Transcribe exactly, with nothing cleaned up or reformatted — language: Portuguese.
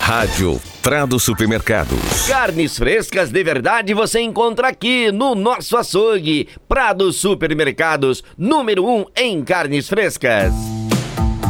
Rádio Prado Supermercados. Carnes frescas de verdade você encontra aqui no nosso açougue. Prado Supermercados, número um em carnes frescas.